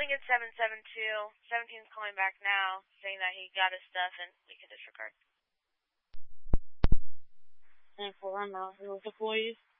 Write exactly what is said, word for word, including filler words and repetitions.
ending in seven seven two. seventeen's calling back now, saying that he got his stuff and we can disregard. And for I'm out here with the police.